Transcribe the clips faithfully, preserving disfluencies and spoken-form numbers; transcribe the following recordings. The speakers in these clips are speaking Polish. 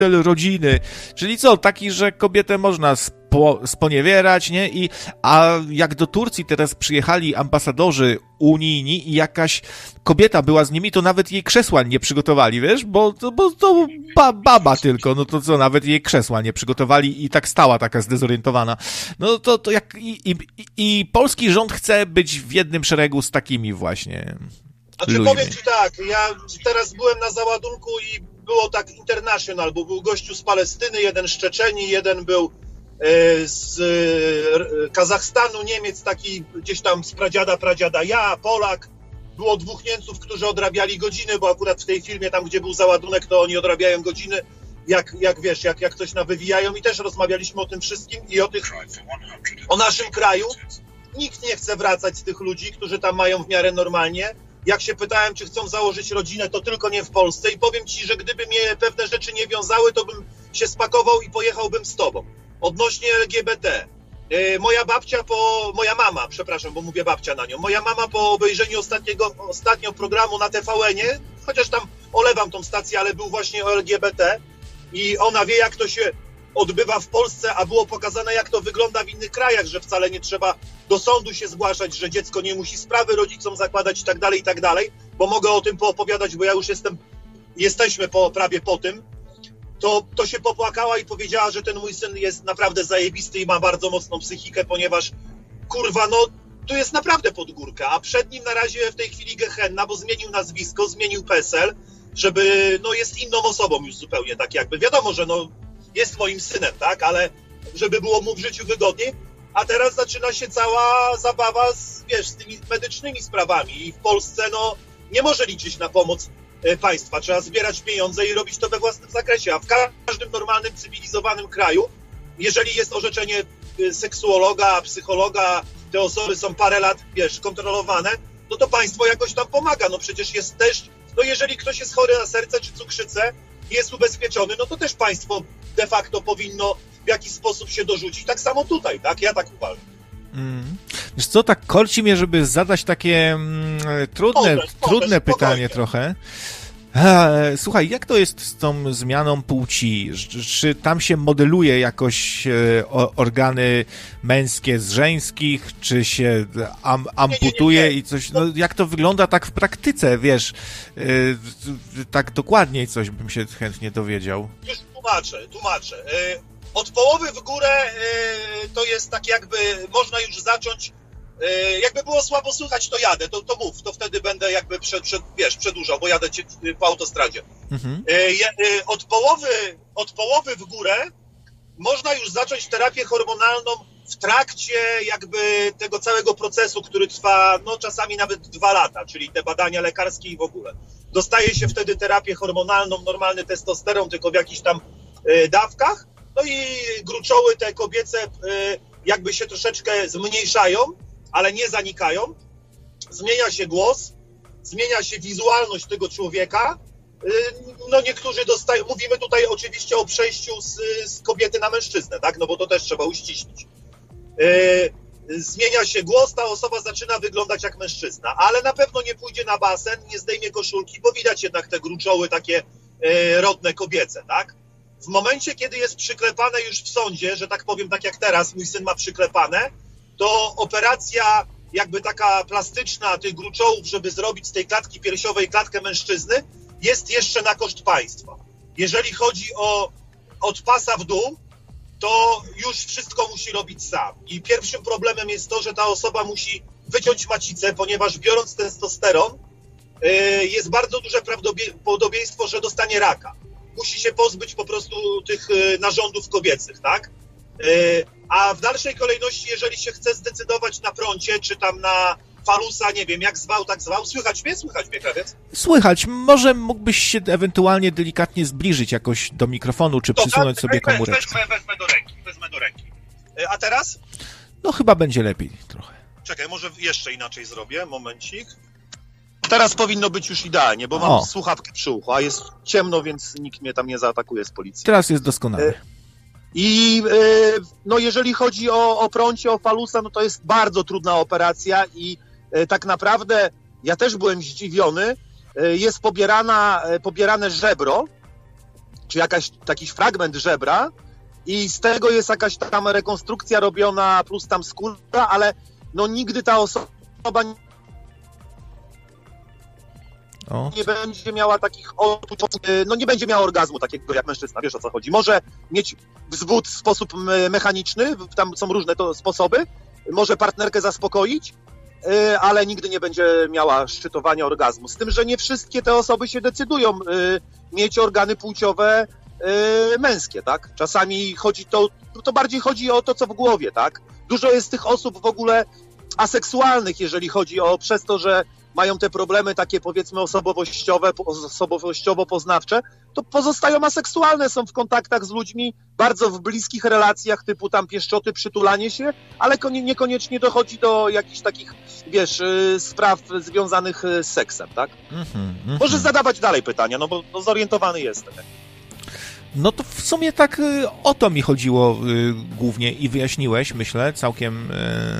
rodziny. Czyli co, taki, że kobietę można spo, sponiewierać, nie? I, a jak do Turcji teraz przyjechali ambasadorzy unijni i jakaś kobieta była z nimi, to nawet jej krzesła nie przygotowali, wiesz? Bo, bo to ba, baba tylko, no to co, nawet jej krzesła nie przygotowali i tak stała taka zdezorientowana. No to, to jak i, i, i polski rząd chce być w jednym szeregu z takimi właśnie Znaczy ludźmi. powiem ci tak, ja teraz byłem na załadunku i było tak international, bo był gościu z Palestyny, jeden z Czeczenii, jeden był e, z e, Kazachstanu, Niemiec, taki gdzieś tam z pradziada, pradziada, ja, Polak. Było dwóch Niemców, którzy odrabiali godziny, bo akurat w tej firmie, tam gdzie był załadunek, to oni odrabiają godziny, jak, jak wiesz, jak, jak coś nawywijają i też rozmawialiśmy o tym wszystkim i o tych, o naszym kraju. Nikt nie chce wracać z tych ludzi, którzy tam mają w miarę normalnie. Jak się pytałem, czy chcą założyć rodzinę, to tylko nie w Polsce i powiem ci, że gdyby mnie pewne rzeczy nie wiązały, to bym się spakował i pojechałbym z tobą. Odnośnie L G B T. Yy, moja babcia po... Moja mama, przepraszam, bo mówię babcia na nią. Moja mama po obejrzeniu ostatniego, ostatniego programu na T V N-ie, chociaż tam olewam tą stację, ale był właśnie o L G B T i ona wie, jak to się odbywa w Polsce, a było pokazane, jak to wygląda w innych krajach, że wcale nie trzeba do sądu się zgłaszać, że dziecko nie musi sprawy rodzicom zakładać i tak dalej, i tak dalej, bo mogę o tym poopowiadać, bo ja już jestem, jesteśmy po, prawie po tym, to, to się popłakała i powiedziała, że ten mój syn jest naprawdę zajebisty i ma bardzo mocną psychikę, ponieważ kurwa, no tu jest naprawdę pod górkę, a przed nim na razie w tej chwili Gehenna, bo zmienił nazwisko, zmienił P E S L, żeby, no jest inną osobą już zupełnie, tak jakby, wiadomo, że no jest moim synem, tak, ale żeby było mu w życiu wygodniej, a teraz zaczyna się cała zabawa z, wiesz, z tymi medycznymi sprawami i w Polsce, no, nie może liczyć na pomoc e, państwa, trzeba zbierać pieniądze i robić to we własnym zakresie, a w każdym normalnym, cywilizowanym kraju, jeżeli jest orzeczenie seksuologa, psychologa, te osoby są parę lat, wiesz, kontrolowane, no to państwo jakoś tam pomaga, no przecież jest też, no jeżeli ktoś jest chory na serce czy cukrzycę, jest ubezpieczony, no to też państwo de facto powinno w jakiś sposób się dorzucić. Tak samo tutaj, tak? Ja tak uważam. Mm. Wiesz co, tak korci mnie, żeby zadać takie mm, trudne, Może, trudne może, pytanie trochę. Eee, słuchaj, jak to jest z tą zmianą płci? Czy tam się modeluje jakoś e, organy męskie z żeńskich, czy się am, amputuje nie, nie, nie, nie. i coś? No, jak to wygląda tak w praktyce, wiesz? E, tak dokładniej coś bym się chętnie dowiedział. Już tłumaczę, tłumaczę. E, od połowy w górę e, to jest tak jakby, można już zacząć. Jakby było słabo słychać, to jadę, to, to mów, to wtedy będę jakby przed, przed, wiesz, przedłużał, bo jadę cię po autostradzie. Mhm. Od połowy, od połowy w górę można już zacząć terapię hormonalną w trakcie jakby tego całego procesu, który trwa no czasami nawet dwa lata, czyli te badania lekarskie i w ogóle. Dostaje się wtedy terapię hormonalną, normalny testosteron, tylko w jakichś tam dawkach, no i gruczoły te kobiece jakby się troszeczkę zmniejszają, ale nie zanikają, zmienia się głos, zmienia się wizualność tego człowieka, no niektórzy dostają, mówimy tutaj oczywiście o przejściu z, z kobiety na mężczyznę, tak, no bo to też trzeba uściślić. Zmienia się głos, ta osoba zaczyna wyglądać jak mężczyzna, ale na pewno nie pójdzie na basen, nie zdejmie koszulki, bo widać jednak te gruczoły takie rodne kobiece, tak. W momencie, kiedy jest przyklepane już w sądzie, że tak powiem, tak jak teraz, mój syn ma przyklepane, to operacja jakby taka plastyczna tych gruczołów, żeby zrobić z tej klatki piersiowej klatkę mężczyzny, jest jeszcze na koszt państwa. Jeżeli chodzi o od pasa w dół, to już wszystko musi robić sam. I pierwszym problemem jest to, że ta osoba musi wyciąć macicę, ponieważ biorąc testosteron, yy, jest bardzo duże prawdopodobieństwo, że dostanie raka. Musi się pozbyć po prostu tych yy, narządów kobiecych, tak? Yy, a w dalszej kolejności, jeżeli się chce zdecydować na prącie, czy tam na falusa, nie wiem, jak zwał, tak zwał. Słychać mnie? Słychać mnie, krawiec? Słychać. Może mógłbyś się ewentualnie delikatnie zbliżyć jakoś do mikrofonu, czy Dobra, przesunąć sobie komóreczkę. Wezmę, wezmę do ręki, wezmę do ręki. A teraz? No chyba będzie lepiej trochę. Czekaj, może jeszcze inaczej zrobię, momencik. Teraz powinno być już idealnie, bo mam o. słuchawkę przy uchu, a jest ciemno, więc nikt mnie tam nie zaatakuje z policji. Teraz jest doskonale. I no jeżeli chodzi o, o prącie, o falusa, no to jest bardzo trudna operacja i tak naprawdę ja też byłem zdziwiony. Jest pobierana, pobierane żebro czy jakaś, jakiś fragment żebra i z tego jest jakaś tam rekonstrukcja robiona, plus tam skóra, ale no nigdy ta osoba nie, o. nie będzie miała takich odczuć, no nie będzie miała orgazmu takiego jak mężczyzna, wiesz o co chodzi. Może mieć wzwód w sposób mechaniczny, tam są różne to sposoby, może partnerkę zaspokoić, ale nigdy nie będzie miała szczytowania orgazmu. Z tym, że nie wszystkie te osoby się decydują mieć organy płciowe męskie, tak? Czasami chodzi to, to bardziej chodzi o to, co w głowie, tak? Dużo jest tych osób w ogóle aseksualnych, jeżeli chodzi o, przez to, że mają te problemy takie powiedzmy osobowościowe, osobowościowo-poznawcze, to pozostają aseksualne, są w kontaktach z ludźmi, bardzo w bliskich relacjach, typu tam pieszczoty, przytulanie się, ale niekoniecznie dochodzi do jakichś takich, wiesz, spraw związanych z seksem, tak? Mm-hmm, mm-hmm. Możesz zadawać dalej pytania, no bo no, zorientowany jestem. No to w sumie tak y, o to mi chodziło y, głównie i wyjaśniłeś, myślę, całkiem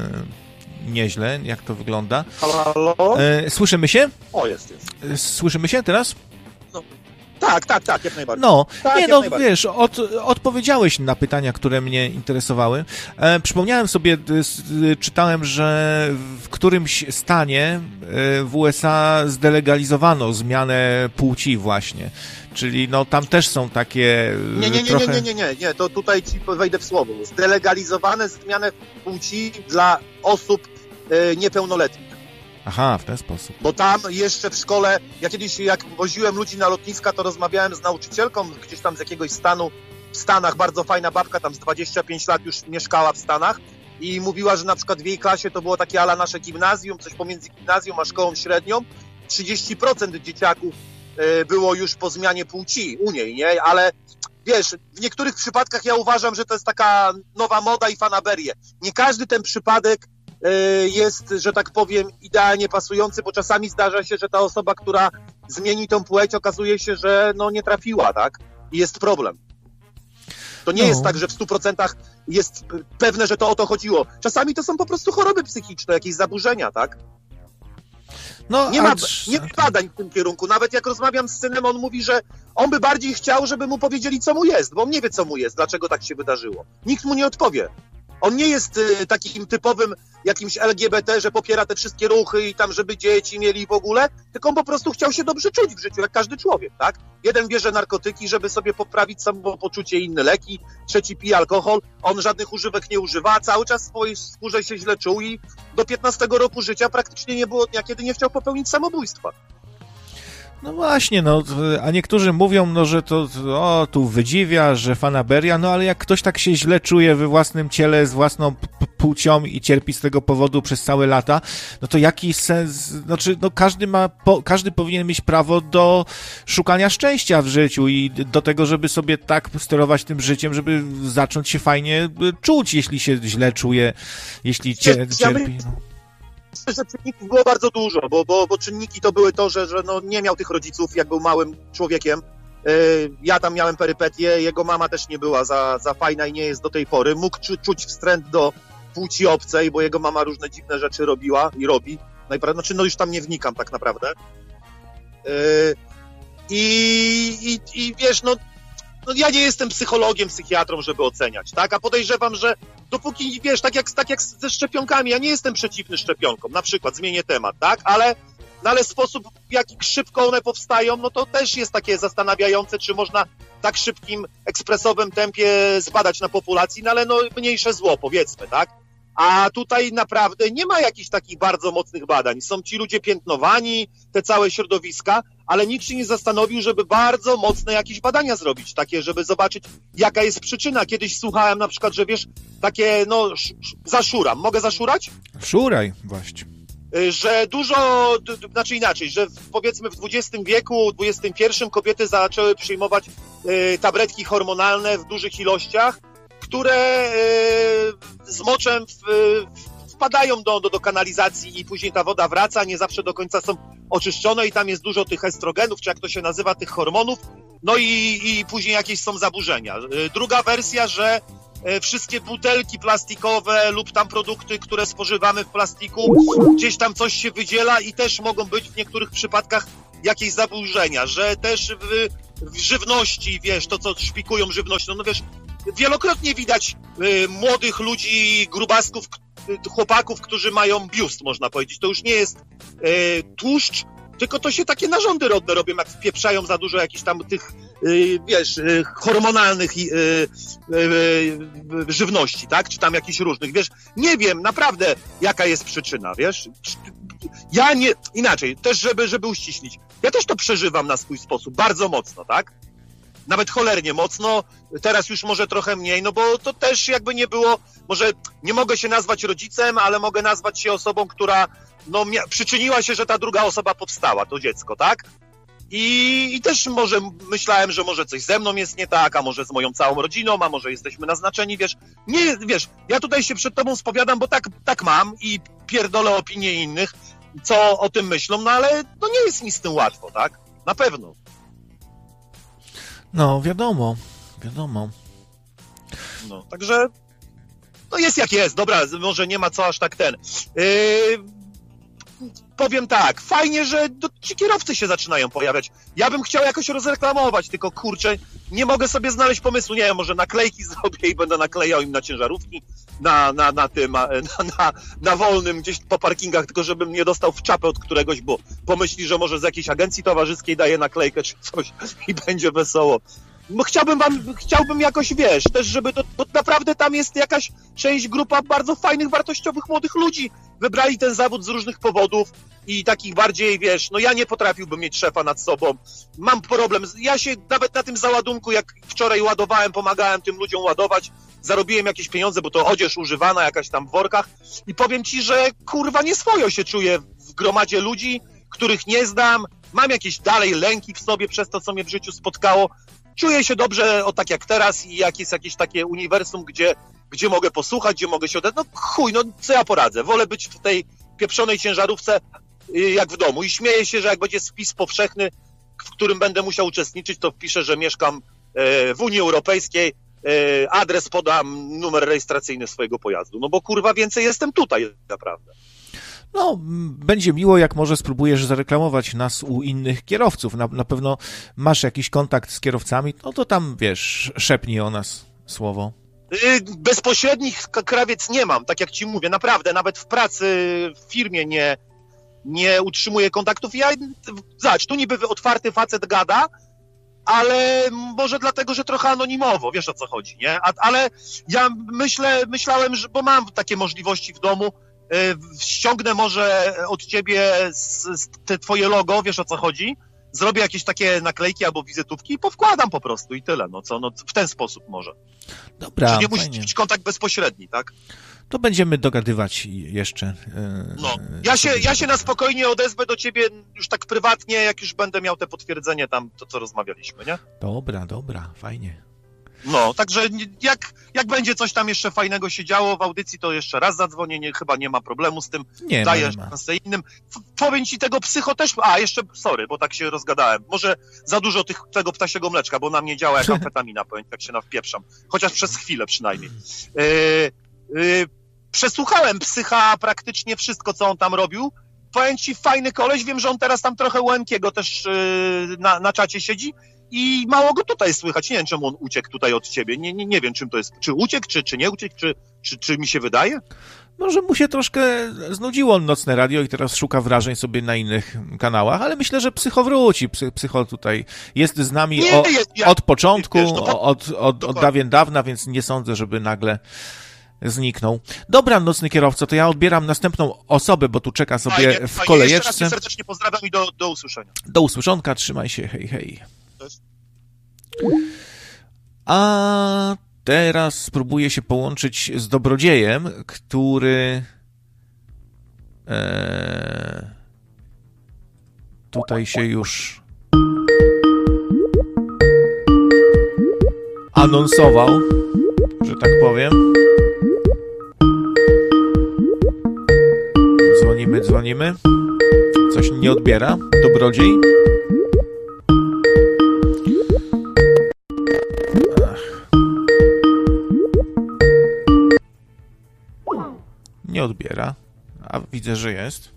y, nieźle, jak to wygląda. Halo, halo? Y, słyszymy się? O, jest, jest. Y, słyszymy się teraz? No. Tak, tak, tak, jak najbardziej. No, tak, nie, no wiesz, od, odpowiedziałeś na pytania, które mnie interesowały. E, przypomniałem sobie, y, czytałem, że w którymś stanie y, w U S A zdelegalizowano zmianę płci właśnie. Czyli no tam też są takie nie, nie, nie, trochę... nie, nie, nie, nie, nie, to tutaj ci wejdę w słowo. Zdelegalizowane zmiany płci dla osób y, niepełnoletnich. Aha, w ten sposób. Bo tam jeszcze w szkole, ja kiedyś jak woziłem ludzi na lotniska, to rozmawiałem z nauczycielką gdzieś tam z jakiegoś stanu, w Stanach, bardzo fajna babka, tam z dwadzieścia pięć lat już mieszkała w Stanach i mówiła, że na przykład w jej klasie to było takie ala nasze gimnazjum, coś pomiędzy gimnazjum a szkołą średnią, trzydzieści procent dzieciaków y, było już po zmianie płci u niej, nie? Ale wiesz, w niektórych przypadkach ja uważam, że to jest taka nowa moda i fanaberie. Nie każdy ten przypadek jest, że tak powiem, idealnie pasujący, bo czasami zdarza się, że ta osoba, która zmieni tą płeć, okazuje się, że no nie trafiła, tak? I jest problem. To nie no. jest tak, że w stu procentach jest pewne, że to o to chodziło. Czasami to są po prostu choroby psychiczne, jakieś zaburzenia, tak? No, nie, ma, nie ma badań w tym kierunku. Nawet jak rozmawiam z synem, on mówi, że on by bardziej chciał, żeby mu powiedzieli, co mu jest, bo on nie wie, co mu jest, dlaczego tak się wydarzyło. Nikt mu nie odpowie. On nie jest y, takim typowym jakimś L G B T, że popiera te wszystkie ruchy i tam, żeby dzieci mieli w ogóle, tylko on po prostu chciał się dobrze czuć w życiu, jak każdy człowiek, tak? Jeden bierze narkotyki, żeby sobie poprawić samopoczucie, inny leki, trzeci pije alkohol, on żadnych używek nie używa, cały czas w swojej skórze się źle czuł i do piętnastego roku życia praktycznie nie było dnia, kiedy nie chciał popełnić samobójstwa. No właśnie, no, a niektórzy mówią, no, że to, o, tu wydziwia, że fanaberia, no ale jak ktoś tak się źle czuje we własnym ciele, z własną p- płcią i cierpi z tego powodu przez całe lata, no to jaki sens, znaczy, no każdy ma, po, każdy powinien mieć prawo do szukania szczęścia w życiu i do tego, żeby sobie tak sterować tym życiem, żeby zacząć się fajnie czuć, jeśli się źle czuje, jeśli cie, cierpi, no. Myślę, że czynników było bardzo dużo, bo, bo, bo czynniki to były to, że, że no nie miał tych rodziców, jak był małym człowiekiem. Yy, ja tam miałem perypetie, jego mama też nie była za, za fajna i nie jest do tej pory. Mógł czu, czuć wstręt do płci obcej, bo jego mama różne dziwne rzeczy robiła i robi. Najprawdopodobniej, znaczy no już tam nie wnikam tak naprawdę. Yy, i, i, I wiesz, no, no ja nie jestem psychologiem, psychiatrą, żeby oceniać, tak? A podejrzewam, że dopóki, wiesz, tak jak, tak jak ze szczepionkami, ja nie jestem przeciwny szczepionkom, na przykład, zmienię temat, tak? Ale, no ale sposób, w jaki szybko one powstają, no to też jest takie zastanawiające, czy można w tak szybkim, ekspresowym tempie zbadać na populacji, no ale no mniejsze zło, powiedzmy, tak? A tutaj naprawdę nie ma jakichś takich bardzo mocnych badań. Są ci ludzie piętnowani, te całe środowiska, ale nikt się nie zastanowił, żeby bardzo mocne jakieś badania zrobić, takie, żeby zobaczyć, jaka jest przyczyna. Kiedyś słuchałem na przykład, że wiesz, takie, no, sz, sz, zaszuram. Mogę zaszurać? Szuraj, właśnie. Że dużo, d, znaczy inaczej, że w, powiedzmy w dwudziestym wieku, dwudziestym pierwszym kobiety zaczęły przyjmować y, tabletki hormonalne w dużych ilościach, które y, z moczem w, w, wpadają do, do, do kanalizacji i później ta woda wraca, nie zawsze do końca są oczyszczone i tam jest dużo tych estrogenów, czy jak to się nazywa, tych hormonów, no i, i później jakieś są zaburzenia. Druga wersja, że wszystkie butelki plastikowe lub tam produkty, które spożywamy w plastiku, gdzieś tam coś się wydziela i też mogą być w niektórych przypadkach jakieś zaburzenia, że też w, w żywności, wiesz, to co szpikują żywnością, no wiesz, wielokrotnie widać y, młodych ludzi, grubasków, y, chłopaków, którzy mają biust, można powiedzieć. To już nie jest y, tłuszcz, tylko to się takie narządy rodne robią, jak wpieprzają za dużo jakichś tam tych, y, wiesz, y, hormonalnych y, y, y, żywności, tak? Czy tam jakichś różnych, wiesz, nie wiem naprawdę, jaka jest przyczyna, wiesz? Ja nie, inaczej, też żeby, żeby uściślić, ja też to przeżywam na swój sposób, bardzo mocno, tak? Nawet cholernie mocno, teraz już może trochę mniej, no bo to też jakby nie było, może nie mogę się nazwać rodzicem, ale mogę nazwać się osobą, która no, mia- przyczyniła się, że ta druga osoba powstała, to dziecko, tak? I, I też może myślałem, że może coś ze mną jest nie tak, a może z moją całą rodziną, a może jesteśmy naznaczeni, wiesz. Nie, wiesz, ja tutaj się przed tobą spowiadam, bo tak, tak mam i pierdolę opinie innych, co o tym myślą, no ale no nie jest mi z tym łatwo, tak? Na pewno. No, wiadomo, wiadomo. No, także no jest jak jest, dobra, może nie ma co aż tak ten. Yy, powiem tak, fajnie, że do, ci kierowcy się zaczynają pojawiać. Ja bym chciał jakoś rozreklamować, tylko kurczę, nie mogę sobie znaleźć pomysłu, nie wiem, może naklejki zrobię i będę naklejał im na ciężarówki, na, na, na tym, na, na, na wolnym gdzieś po parkingach, tylko żebym nie dostał w czapę od któregoś, bo pomyśli, że może z jakiejś agencji towarzyskiej daje naklejkę czy coś i będzie wesoło. No chciałbym wam, chciałbym jakoś, wiesz, też żeby to, bo naprawdę tam jest jakaś część, grupa bardzo fajnych, wartościowych młodych ludzi. Wybrali ten zawód z różnych powodów i takich bardziej, wiesz, no ja nie potrafiłbym mieć szefa nad sobą. Mam problem, ja się nawet na tym załadunku, jak wczoraj ładowałem, pomagałem tym ludziom ładować, zarobiłem jakieś pieniądze, bo to odzież używana jakaś tam w workach i powiem ci, że kurwa nieswojo się czuję w gromadzie ludzi, których nie znam, mam jakieś dalej lęki w sobie przez to, co mnie w życiu spotkało. Czuję się dobrze, o tak jak teraz i jak jest jakieś takie uniwersum, gdzie, gdzie mogę posłuchać, gdzie mogę się odezwać. No chuj, no co ja poradzę? Wolę być w tej pieprzonej ciężarówce jak w domu i śmieję się, że jak będzie spis powszechny, w którym będę musiał uczestniczyć, to wpiszę, że mieszkam w Unii Europejskiej, adres podam, numer rejestracyjny swojego pojazdu. No bo kurwa więcej jestem tutaj naprawdę. No, będzie miło, jak może spróbujesz zareklamować nas u innych kierowców. Na, na pewno masz jakiś kontakt z kierowcami, no to tam, wiesz, szepnij o nas słowo. Bezpośrednich krawiec nie mam, tak jak ci mówię, naprawdę, nawet w pracy, w firmie nie, nie utrzymuję kontaktów. Ja, zobacz, tu niby otwarty facet gada, ale może dlatego, że trochę anonimowo, wiesz o co chodzi, nie? A, ale ja myślę, myślałem, że, bo mam takie możliwości w domu, ściągnę może od ciebie z, z te twoje logo, wiesz o co chodzi, zrobię jakieś takie naklejki albo wizytówki i powkładam po prostu i tyle, no co, no w ten sposób może. Dobra, nie musi być kontakt bezpośredni, tak? To będziemy dogadywać jeszcze. No, ja się, ja się na spokojnie odezwę do ciebie już tak prywatnie, jak już będę miał te potwierdzenie tam, to co rozmawialiśmy, nie? Dobra, dobra, fajnie. No, także jak, jak będzie coś tam jeszcze fajnego się działo w audycji, to jeszcze raz zadzwonię, nie, chyba nie ma problemu z tym. Nie, Daję nie ma. szansę innym. Powiem ci tego psycho też, a jeszcze, sorry, bo tak się rozgadałem, może za dużo tych, tego ptasiego mleczka, bo na mnie działa jak amfetamina, powiem, jak się nawpieprzam, chociaż przez chwilę przynajmniej. Yy, yy, przesłuchałem psycha praktycznie wszystko, co on tam robił. Powiem ci, fajny koleś, wiem, że on teraz tam trochę u Emkiego też yy, na, na czacie siedzi. I mało go tutaj słychać. Nie wiem, czemu on uciekł tutaj od ciebie. Nie, nie, nie wiem, czym to jest. Czy uciekł, czy, czy nie uciekł, czy, czy, czy mi się wydaje? Może mu się troszkę znudziło nocne radio i teraz szuka wrażeń sobie na innych kanałach, ale myślę, że psycho wróci. Psy, psycho tutaj jest z nami Nie, o, jest, ja, od początku, wiesz, no, od, od, od dawien dawna, więc nie sądzę, żeby nagle zniknął. Dobra, nocny kierowco, to ja odbieram następną osobę, bo tu czeka sobie fajnie, w fajnie. kolejeczce. Jeszcze raz cię serdecznie pozdrawiam i do, do usłyszenia. Do usłyszonka, trzymaj się, hej, hej. A teraz spróbuję się połączyć z Dobrodziejem, który e, tutaj się już anonsował, że tak powiem. Dzwonimy, dzwonimy. Coś nie odbiera. Dobrodziej. Nie odbiera, a widzę, że jest.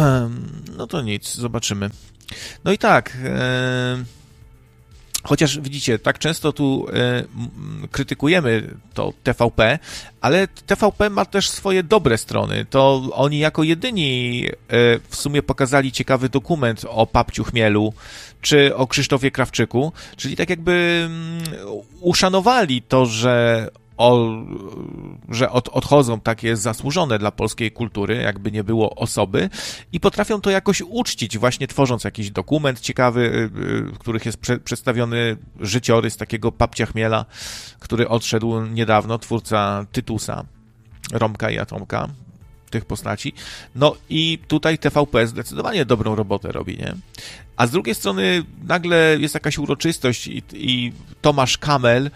No to nic, zobaczymy. No i tak, e, chociaż widzicie, tak często tu e, krytykujemy to T V P, ale T V P ma też swoje dobre strony. To oni jako jedyni e, w sumie pokazali ciekawy dokument o Papciu Chmielu, czy o Krzysztofie Krawczyku, czyli tak jakby mm, uszanowali to, że O, że od, odchodzą takie zasłużone dla polskiej kultury, jakby nie było osoby i potrafią to jakoś uczcić, właśnie tworząc jakiś dokument ciekawy, w których jest prze, przedstawiony życiorys takiego Papcia Chmiela, który odszedł niedawno, twórca Tytusa, Romka i Atomka, tych postaci. No i tutaj T V P zdecydowanie dobrą robotę robi, nie? A z drugiej strony nagle jest jakaś uroczystość i, i Tomasz Kamel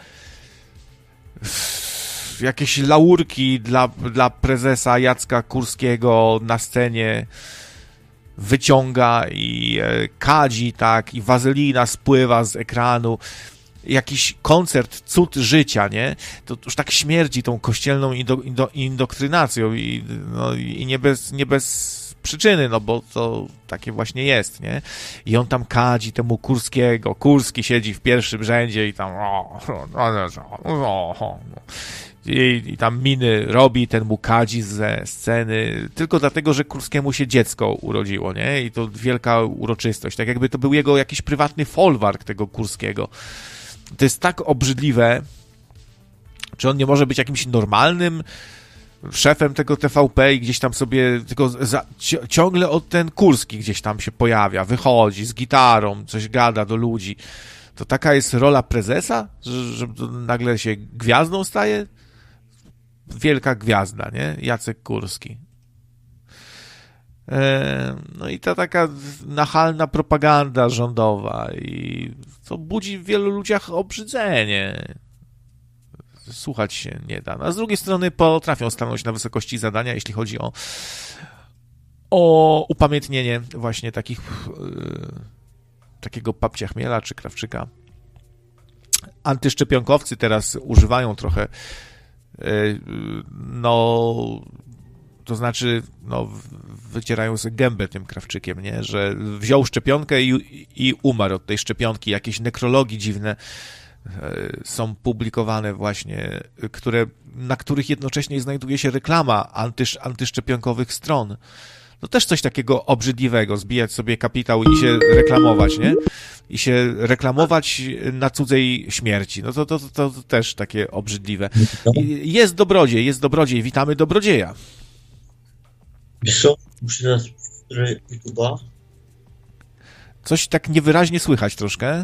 jakieś laurki dla, dla prezesa Jacka Kurskiego na scenie wyciąga i e, kadzi, tak, i wazelina spływa z ekranu. Jakiś koncert Cud Życia, nie? To już tak śmierdzi tą kościelną indo, indo, indoktrynacją i, no, i nie bez, nie bez przyczyny, no bo to takie właśnie jest, nie? I on tam kadzi temu Kurskiego. Kurski siedzi w pierwszym rzędzie i tam i, i tam miny robi, ten mu kadzi ze sceny, tylko dlatego, że Kurskiemu się dziecko urodziło, nie? I to wielka uroczystość. Tak jakby to był jego jakiś prywatny folwark tego Kurskiego. To jest tak obrzydliwe. Czy on nie może być jakimś normalnym szefem tego T V P i gdzieś tam sobie tylko za, ciągle od ten Kurski gdzieś tam się pojawia, wychodzi z gitarą, coś gada do ludzi. To taka jest rola prezesa, że, że nagle się gwiazdą staje? Wielka gwiazda, nie? Jacek Kurski. E, no i ta taka nachalna propaganda rządowa i to budzi w wielu ludziach obrzydzenie. Słuchać się nie da. No, a z drugiej strony potrafią stanąć na wysokości zadania, jeśli chodzi o, o upamiętnienie właśnie takich yy, takiego Papcia Chmiela czy Krawczyka. Antyszczepionkowcy teraz używają trochę yy, no to znaczy no, wycierają sobie gębę tym Krawczykiem, nie? Że wziął szczepionkę i, i umarł od tej szczepionki. Jakieś nekrologii dziwne są publikowane właśnie, które, na których jednocześnie znajduje się reklama antysz, antyszczepionkowych stron. To też coś takiego obrzydliwego, zbijać sobie kapitał i się reklamować, nie? I się reklamować na cudzej śmierci. No to, to, to, to też takie obrzydliwe. I jest dobrodziej, jest dobrodziej. Witamy dobrodzieja. Wiesz co? Muszę teraz YouTube'a. Coś tak niewyraźnie słychać troszkę.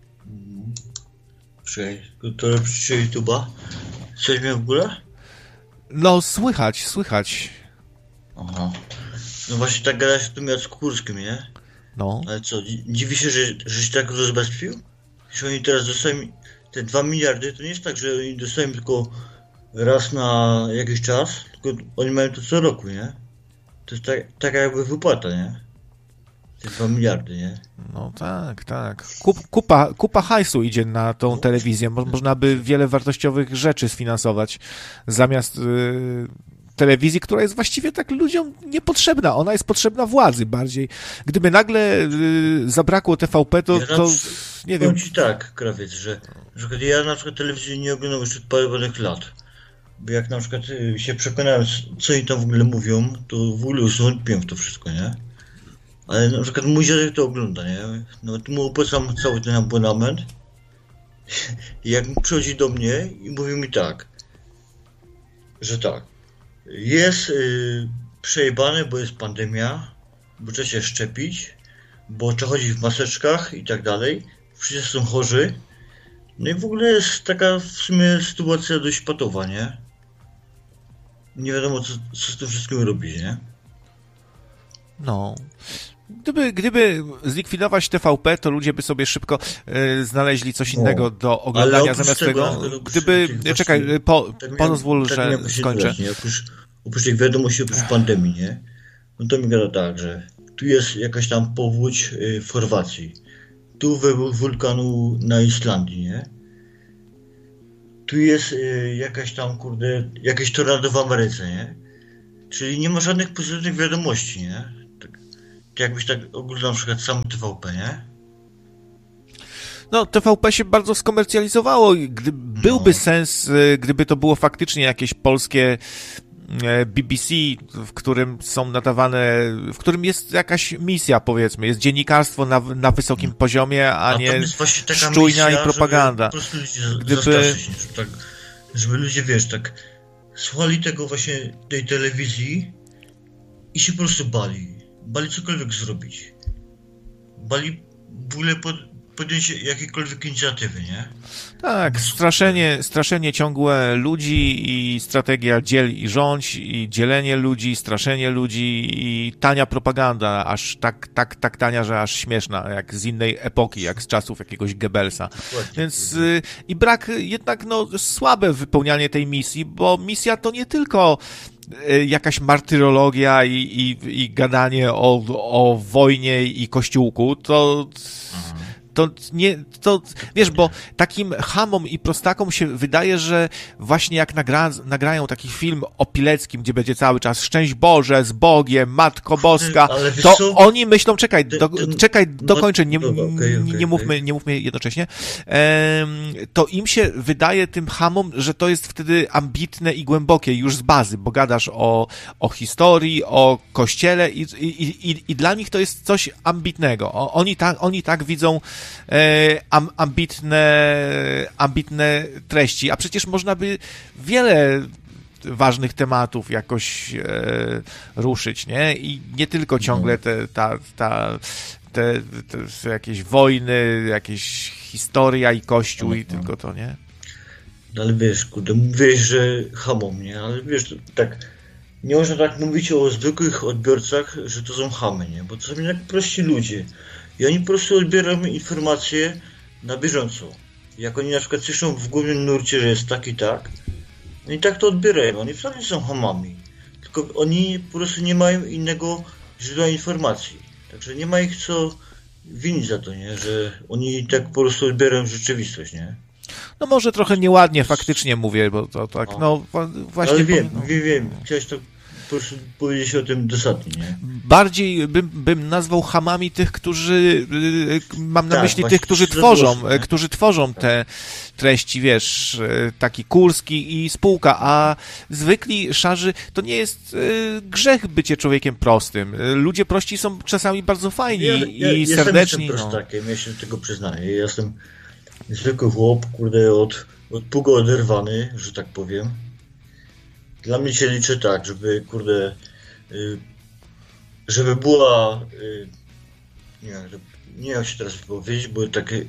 Czekaj, to robicie YouTube'a? Coś mnie w ogóle? No, słychać, słychać. Aha. No właśnie tak gadałeś o tym Jacku Kurskim, nie? No. Ale co, dziwi się, że, że się tak rozbezpił? Że oni teraz dostają te dwa miliardy, to nie jest tak, że oni dostają tylko raz na jakiś czas, tylko oni mają to co roku, nie? To jest tak, taka jakby wypłata, nie? Te dwa miliardy, nie? No tak, tak. Kup, kupa, kupa hajsu idzie na tą telewizję. Mo, można by wiele wartościowych rzeczy sfinansować zamiast y, telewizji, która jest właściwie tak ludziom niepotrzebna. Ona jest potrzebna władzy bardziej. Gdyby nagle y, zabrakło T V P, to, ja to nie wiem. Powiem ci tak, Krawiec, że, że ja na przykład telewizji nie oglądam już od paru lat. Bo jak na przykład się przekonałem, co oni tam w ogóle mówią, to w ogóle już zwątpiłem w to wszystko, nie? Ale na przykład mój dziadek to ogląda, nie? Nawet mu opłacam cały ten abonament. I jak przychodzi do mnie i mówi mi tak, że tak, jest yy, przejebane, bo jest pandemia, bo trzeba się szczepić, bo trzeba chodzić w maseczkach i tak dalej, wszyscy są chorzy. No i w ogóle jest taka w sumie sytuacja dość patowa, nie? Nie wiadomo, co, co z tym wszystkim robić, nie? No. Gdyby, gdyby zlikwidować T V P, to ludzie by sobie szybko y, znaleźli coś innego no, do oglądania zamiast tego. tego gdyby, czekaj, właśnie, po, tak pozwól, tak że skończę. Nie, oprócz, oprócz tych wiadomości, oprócz pandemii, nie? No to mi gada tak, że tu jest jakaś tam powódź y, w Chorwacji, tu wybuch wulkanu na Islandii, nie? Tu jest y, jakaś tam, kurde, jakieś tornado w Ameryce, nie? Czyli nie ma żadnych pozytywnych wiadomości, nie? Tak. jakbyś tak oglądał na przykład sam T V P, nie? No, T V P się bardzo skomercjalizowało. Gdy, byłby No. sens, gdyby to było faktycznie jakieś polskie B B C, w którym są nadawane, w którym jest jakaś misja, powiedzmy, jest dziennikarstwo na, na wysokim poziomie, a, A nie tam jest właśnie taka szczujnia misja, i propaganda. Żeby po prostu ludzi Gdyby- zastraszyć, żeby, tak, żeby ludzie, wiesz, tak słuchali tego właśnie, tej telewizji i się po prostu bali. Bali cokolwiek zrobić. Bali w ogóle pod, podjąć jakiejkolwiek inicjatywy, nie? Tak, straszenie, straszenie ciągłe ludzi i strategia dziel i rządź i dzielenie ludzi, straszenie ludzi i tania propaganda, aż tak, tak, tak tania, że aż śmieszna, jak z innej epoki, jak z czasów jakiegoś Goebbelsa. Dokładnie. Więc y, i brak jednak no słabe wypełnianie tej misji, bo misja to nie tylko y, jakaś martyrologia i, i, i gadanie o, o wojnie i kościółku, to to nie, to, wiesz, bo takim chamom i prostakom się wydaje, że właśnie jak nagra, nagrają taki film o Pileckim, gdzie będzie cały czas szczęść Boże, z Bogiem, Matko Boska, Ale wiesz to co? oni myślą, czekaj, do, Ten- ten- czekaj, no, dokończę, nie, dobra, okej, okej, nie, okej. mówmy, nie mówmy jednocześnie, em, to im się wydaje, tym chamom, że to jest wtedy ambitne i głębokie już z bazy, bo gadasz o, o historii, o kościele i, i, i, i dla nich to jest coś ambitnego. O, oni, tak, oni tak widzą e, am, ambitne, ambitne treści, a przecież można by wiele ważnych tematów jakoś e, ruszyć, nie? I nie tylko ciągle te, ta, ta, te, te jakieś wojny, jakieś historia i kościół i tylko to, nie? No ale wiesz, kurde, mówisz, że chamom, nie? Ale wiesz, tak, nie można tak mówić o zwykłych odbiorcach, że to są chamy, nie? Bo to są jednak prości ludzie. I oni po prostu odbierają informacje na bieżąco. Jak oni na przykład słyszą w głównym nurcie, że jest tak i tak, no i tak to odbierają. Oni wcale nie są chamami. Tylko oni po prostu nie mają innego źródła informacji. Także nie ma ich co winić za to, nie? Że oni tak po prostu odbierają rzeczywistość, nie? No może trochę nieładnie faktycznie mówię, bo to tak, no właśnie... Ale wiem, no, wiem, wiem. Chciałeś to po prostu powiedzieć o tym dosadnie, nie? bardziej bym, bym nazwał chamami tych, którzy, y, mam na Tak, myśli właśnie tych, którzy to tworzą, było, nie? którzy tworzą te treści, wiesz, y, taki Kurski i spółka, a zwykli szarzy, to nie jest y, grzech bycie człowiekiem prostym. Y, Ludzie prości są czasami bardzo fajni Ja, ja, i jestem serdeczni. Jestem No. prostakiem, ja się tego przyznaję. Ja jestem zwykły chłop, kurde, od, od pługa oderwany, że tak powiem. Dla mnie się liczy tak, żeby, kurde, y, żeby była, y, nie wiem, nie wiem jak się teraz powiedzieć, bo takie,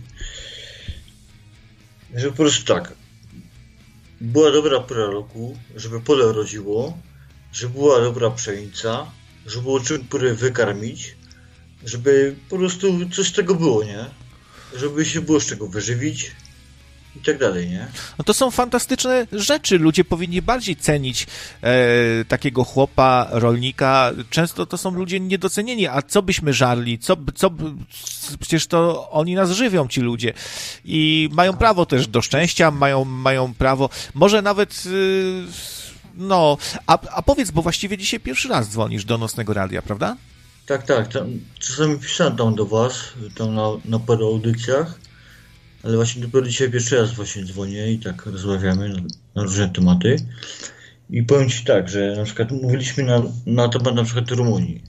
żeby po prostu tak, była dobra pora roku, żeby pole rodziło, żeby była dobra pszenica, żeby było czym kurę wykarmić, żeby po prostu coś z tego było, nie? Żeby się było z czego wyżywić i tak dalej, nie? No to są fantastyczne rzeczy. Ludzie powinni bardziej cenić e, takiego chłopa, rolnika. Często to są ludzie niedocenieni. A co byśmy żarli? Co, co, przecież to oni nas żywią, ci ludzie. I mają prawo też do szczęścia, mają, mają prawo, może nawet... Y, no, a, a powiedz, bo właściwie dzisiaj pierwszy raz dzwonisz do Nocnego Radia, prawda? Tak, tak. Tam, czasami pisałem tam do was, tam na, na paru audycjach, ale właśnie dopiero dzisiaj pierwszy raz właśnie dzwonię i tak rozmawiamy na, na różne tematy. I powiem ci tak, że na przykład mówiliśmy na, na temat na przykład Rumunii.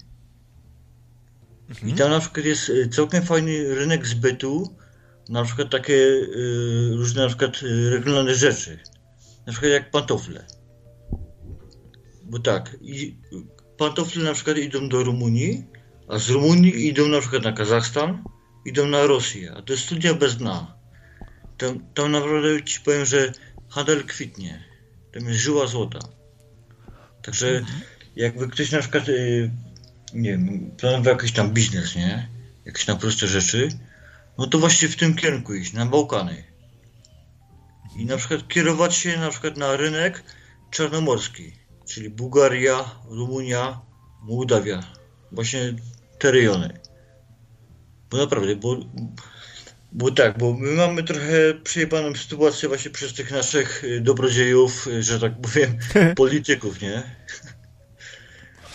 I tam na przykład jest y, całkiem fajny rynek zbytu, na przykład takie y, różne na przykład y, regionalne rzeczy. Na przykład jak pantofle. Bo tak, i pantofle na przykład idą do Rumunii, a z Rumunii idą na przykład na Kazachstan, idą na Rosję, a to jest studnia bez dna. Tam, tam naprawdę ci powiem, że handel kwitnie. Tam jest żyła złota. Także jakby ktoś na przykład, yy, nie wiem, planował jakiś tam biznes, nie? Jakieś tam proste rzeczy, no to właśnie w tym kierunku iść, na Bałkany. I na przykład kierować się na przykład na rynek czarnomorski, czyli Bułgaria, Rumunia, Mołdawia. Właśnie te rejony. Bo naprawdę, bo, bo tak, bo my mamy trochę przejebaną sytuację właśnie przez tych naszych dobrodziejów, że tak powiem, polityków, nie?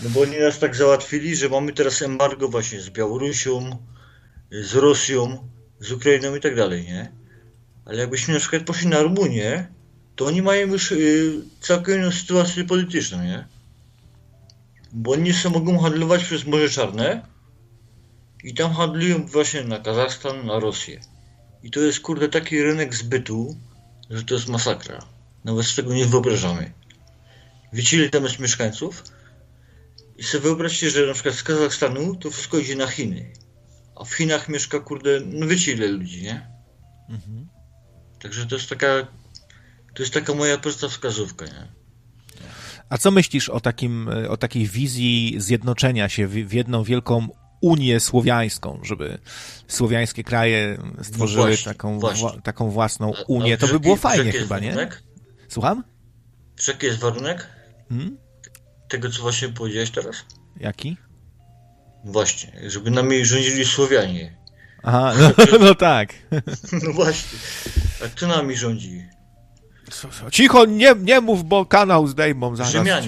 No bo oni nas tak załatwili, że mamy teraz embargo właśnie z Białorusią, z Rosją, z Ukrainą i tak dalej, nie? Ale jakbyśmy na przykład poszli na Rumunię, to oni mają już y, całkiem inną sytuację polityczną, nie? Bo oni sobie mogą handlować przez Morze Czarne i tam handlują właśnie na Kazachstan, na Rosję. I to jest, kurde, taki rynek zbytu, że to jest masakra. Nawet z tego nie wyobrażamy. Wiecie, ile tam jest mieszkańców? I sobie wyobraźcie, że na przykład z Kazachstanu to wszystko idzie na Chiny. A w Chinach mieszka, kurde, no wiecie ile ludzi, nie? Mhm. Także to jest taka, to jest taka moja prosta wskazówka, nie? A co myślisz o takim, o takiej wizji zjednoczenia się w, w jedną wielką Unię Słowiańską, żeby słowiańskie kraje stworzyły no właśnie, taką, właśnie. Wła, taką własną Unię? A, a to by było fajnie chyba, nie? Warunek? Słucham? Wiesz, jaki jest warunek? Hmm? Tego, co właśnie powiedziałeś teraz? Jaki? Właśnie, żeby nami rządzili Słowianie. Aha, no, no tak. No właśnie. A kto nami rządzi? Cicho, nie, nie mów, bo kanał zdejmą zaraz. Rzymianie.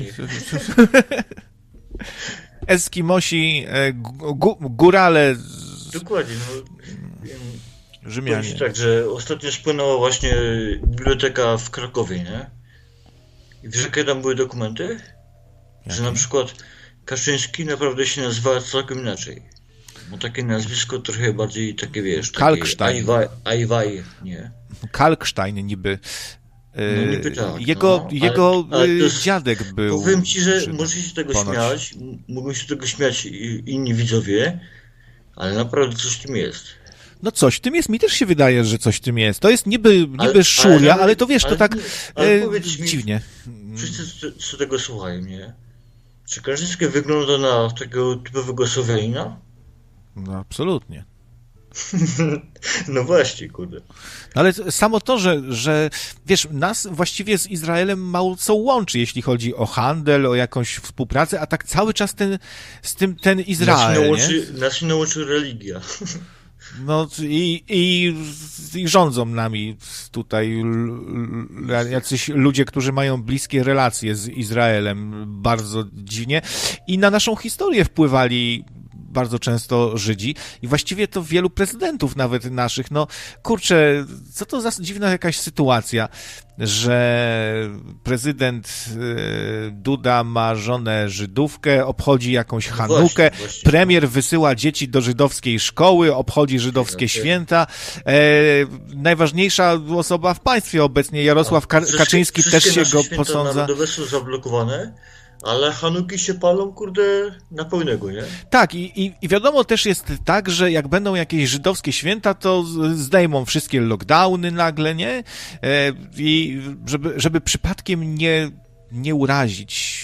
Eskimosi, gó, górale. Z... Dokładnie. No, Rzymianie. Tak, że ostatnio spłynęła właśnie biblioteka w Krakowie, nie? I wiesz, jakie tam były dokumenty? Jakie? Że na przykład Kaczyński naprawdę się nazywa całkiem inaczej. Bo takie nazwisko trochę bardziej takie, wiesz... Kalkstein. Ajwaj, nie? Kalkstein niby. No niby tak, jego no, jego ale, ale jest, dziadek był... Powiem ci, że możecie się tego ponoć. śmiać, mogą się tego śmiać inni widzowie, ale naprawdę coś w tym jest. No coś w tym jest, mi też się wydaje, że coś w tym jest. To jest niby, niby ale, szuria, ale, ale to wiesz, ale, to tak ale e, powiedz mi, dziwnie. Wszyscy co tego słuchają, nie? Czy Kaczyński wygląda na takiego typowego Słowianina? No absolutnie. No właśnie, kurde. No ale samo to, że, że wiesz, nas właściwie z Izraelem mało co łączy, jeśli chodzi o handel, o jakąś współpracę, a tak cały czas ten, z tym ten Izrael, nas nauczy, nie? Nas nauczy religia. No i, i, i rządzą nami tutaj jacyś ludzie, którzy mają bliskie relacje z Izraelem, bardzo dziwnie, i na naszą historię wpływali bardzo często Żydzi i właściwie to wielu prezydentów nawet naszych, no kurczę, co to za dziwna jakaś sytuacja, że prezydent Duda ma żonę Żydówkę, obchodzi jakąś Hanukę, właśnie, właśnie. Premier wysyła dzieci do żydowskiej szkoły, obchodzi żydowskie okay. święta. E, najważniejsza osoba w państwie obecnie, Jarosław Ka- Kaczyński, też się go posądza. Narodowe są zablokowane. Ale Hanuki się palą, kurde, na pełnego, nie? Tak, i, i, i wiadomo też jest tak, że jak będą jakieś żydowskie święta, to zdejmą wszystkie lockdowny nagle, nie? E, I żeby, żeby przypadkiem nie, nie urazić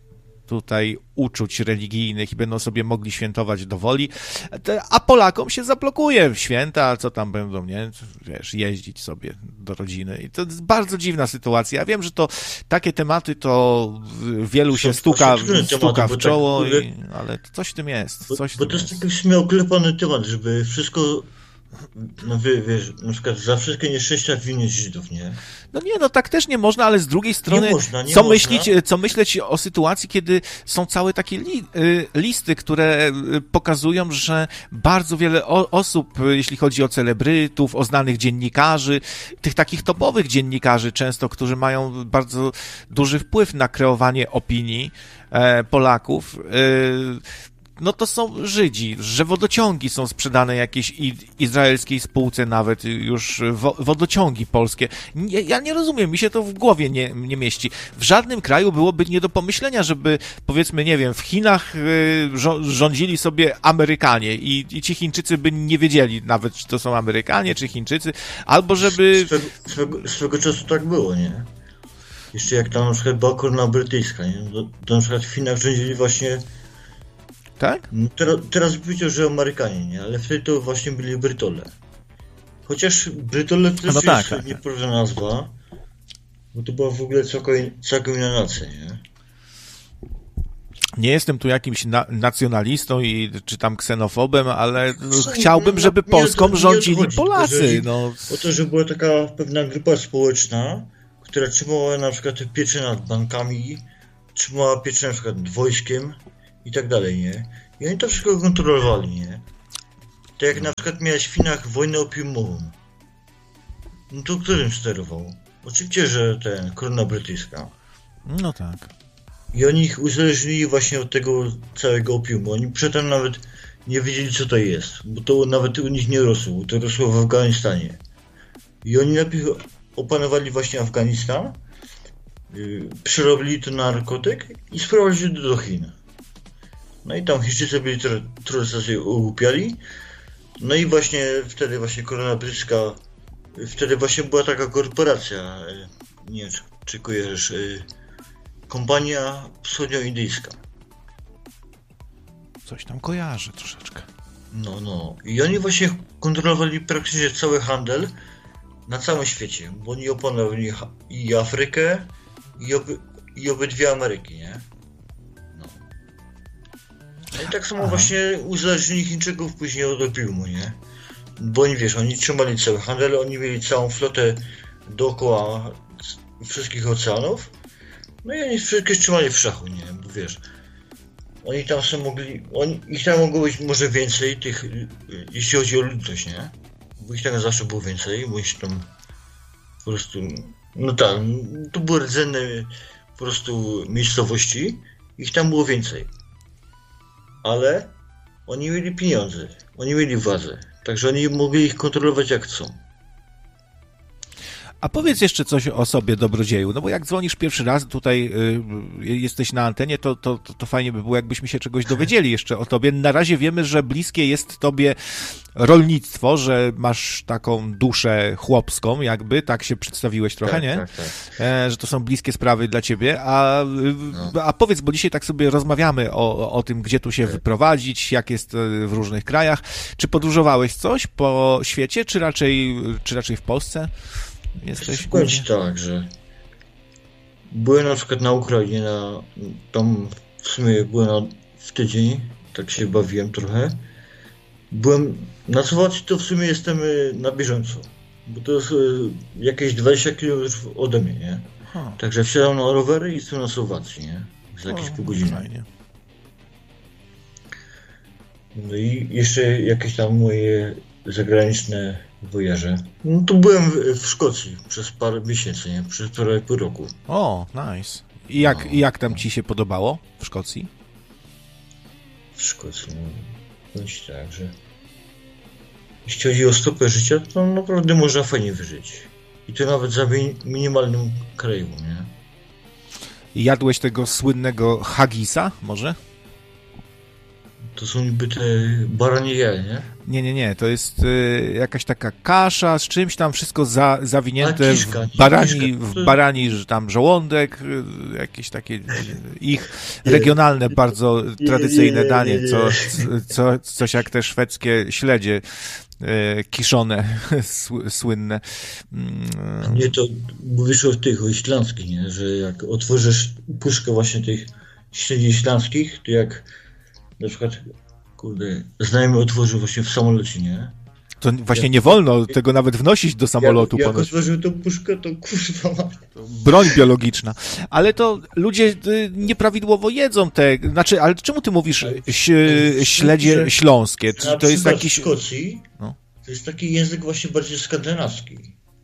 tutaj uczuć religijnych i będą sobie mogli świętować do woli, a Polakom się zablokuje święta, co tam będą, nie? Wiesz, jeździć sobie do rodziny. I to jest bardzo dziwna sytuacja. Ja wiem, że to takie tematy to wielu się stuka, stuka w czoło, tak, i, ale coś w tym jest. Coś bo w tym to jest jest. taki w sumie oklepany temat, żeby wszystko, no wie, wiesz, na przykład za wszystkie nieszczęścia winić Żydów, nie? No nie, no tak też nie można, ale z drugiej strony, nie można, nie co, można. myśleć, co myśleć o sytuacji, kiedy są całe takie li, listy, które pokazują, że bardzo wiele o, osób, jeśli chodzi o celebrytów, o znanych dziennikarzy, tych takich topowych dziennikarzy często, którzy mają bardzo duży wpływ na kreowanie opinii e, Polaków, e, no to są Żydzi, że wodociągi są sprzedane jakiejś izraelskiej spółce nawet, już wo, wodociągi polskie. Nie, ja nie rozumiem, mi się to w głowie nie, nie mieści. W żadnym kraju byłoby nie do pomyślenia, żeby, powiedzmy, nie wiem, w Chinach y, rządzili sobie Amerykanie i, i ci Chińczycy by nie wiedzieli nawet, czy to są Amerykanie, czy Chińczycy, albo żeby... Swego, swego, swego czasu tak było, nie? Jeszcze jak tam na przykład była korona brytyjska, nie? To, to na przykład w Chinach rządzili właśnie... Tak? No teraz, teraz powiedział, że Amerykanie, nie? Ale wtedy to właśnie byli Brytole. Chociaż Brytole to też no tak, jest tak, nieprawda nazwa, bo to była w ogóle całkiem, całkiem inna nacja, nie? Nie jestem tu jakimś na, nacjonalistą i czy tam ksenofobem, ale chciałbym, żeby Polską nie, nie rządzili odchodzi, Polacy. Że, no. O to, że była taka pewna grupa społeczna, która trzymała na przykład pieczę nad bankami, trzymała pieczę na przykład nad wojskiem i tak dalej, nie? I oni to wszystko kontrolowali, nie? Tak jak na przykład miałeś w Chinach wojnę opiumową. No to którym sterował? Oczywiście, że ten, korona brytyjska. No tak. I oni ich uzależnili właśnie od tego całego opiumu. Oni przedtem nawet nie wiedzieli, co to jest, bo to nawet u nich nie rosło, to rosło w Afganistanie. I oni najpierw opanowali właśnie Afganistan, yy, przerobili to na narkotyk i sprowadzili do Chin. No i tam Chińczycy byli trochę, trochę sobie ogłupiali. No i właśnie wtedy właśnie korona brytyjska, wtedy właśnie była taka korporacja, yy, nie wiem, czy, czy kojarzysz, yy, kompania wschodnioindyjska. Coś tam kojarzę troszeczkę. No, no. I oni właśnie kontrolowali praktycznie cały handel na całym świecie, bo oni opanowali i Afrykę, i, oby, i obydwie Ameryki, nie? No. No i tak samo Aha. właśnie uzależnili Chińczyków później od opiumu, nie? Bo oni, wiesz, oni trzymali cały handel, oni mieli całą flotę dookoła wszystkich oceanów, no i oni wszystkich trzymali w szachu, nie? Bo wiesz, oni tam są mogli, oni, ich tam mogło być może więcej tych, jeśli chodzi o ludność, nie? Bo ich tam zawsze było więcej, bo ich tam po prostu, no tak, to były rdzenne po prostu miejscowości, ich tam było więcej. Ale oni mieli pieniądze, oni mieli władzę, także oni mogli ich kontrolować jak chcą. A powiedz jeszcze coś o sobie, dobrodzieju, no bo jak dzwonisz pierwszy raz, tutaj y, jesteś na antenie, to, to, to, to fajnie by było, jakbyśmy się czegoś dowiedzieli jeszcze o tobie. Na razie wiemy, że bliskie jest tobie rolnictwo, że masz taką duszę chłopską, jakby, tak się przedstawiłeś trochę, tak, nie? Tak, tak. E, że to są bliskie sprawy dla ciebie, a, no. a powiedz, bo dzisiaj tak sobie rozmawiamy o, o tym, gdzie tu się tak. wyprowadzić, jak jest w różnych krajach. Czy podróżowałeś coś po świecie, czy raczej, czy raczej w Polsce? Jesteś Powiem ci tak, że byłem na przykład na Ukrainie, na, tam w sumie byłem na, w tydzień, tak się bawiłem trochę. Byłem na Słowacji, to w sumie jestem na bieżąco, bo to jest jakieś dwadzieścia kilometrów ode mnie, nie? Aha. Także wsiadam na rowery i jestem na Słowacji, nie? Za jakieś o, pół godziny. Fajnie. No i jeszcze jakieś tam moje zagraniczne wojaże. No to byłem w, w Szkocji przez parę miesięcy, nie? Przez parę pół roku. O, nice. I jak, no. i jak tam ci się podobało w Szkocji? W Szkocji, no. Powiem ci tak, że jeśli chodzi o stopę życia, to naprawdę można fajnie wyżyć. I to nawet za mi, minimalnym krajem, nie? Jadłeś tego słynnego haggisa, może? To są niby te baranie jaja, nie? Nie, nie, nie. To jest y, jakaś taka kasza z czymś tam, wszystko za, zawinięte kiszka, w barani, kiszka. w barani tam żołądek, y, jakieś takie ich regionalne, bardzo tradycyjne danie, co, co, coś jak te szwedzkie śledzie y, kiszone, słynne. Nie, to mówisz o tych, o islandzkich, nie? Że jak otworzysz puszkę właśnie tych śledzi islandzkich, to jak na przykład, kurde, znajomy otworzył właśnie w samolocie, nie? To właśnie jak, nie wolno tego nawet wnosić do samolotu. Jak, jak otworzył tą puszkę, to kurwa... Broń biologiczna. Ale to ludzie nieprawidłowo jedzą te... Znaczy, ale czemu ty mówisz śledzie śląskie? Na to jest jakiś... w Szkocji no. to jest taki język właśnie bardziej skandynawski.